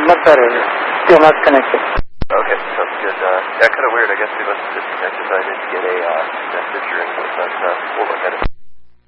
sorry. Still not connected. Okay, sounds good. Yeah, kind of weird. I guess we must have disconnected. I didn't get a message or anything, but we'll look at it.